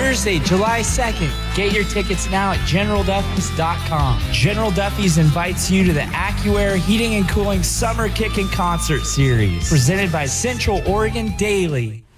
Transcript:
Thursday, July 2nd. Get your tickets now at GeneralDuffy's.com. General Duffy's invites you to the AccuAir Heating and Cooling Summer Kickin' Concert Series, presented by Central Oregon Daily.